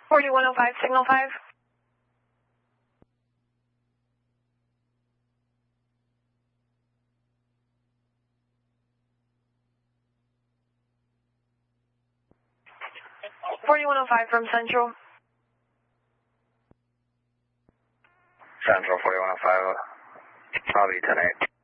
4105, signal 5. from Central. Central 4105, I'll be 10-8.